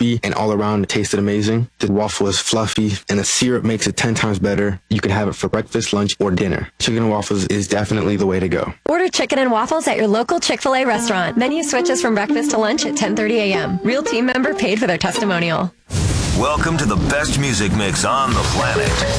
crispy and all around tasted amazing. The waffle is fluffy and the syrup makes it 10 times better. You can have it for breakfast, lunch, or dinner. Chicken and waffles is definitely the way to go. Order chicken and waffles at your local Chick-fil-A restaurant. Menu switches from breakfast to lunch at 10:30 a.m. Real team member paid for their testimonial. Welcome to the best music mix on the planet.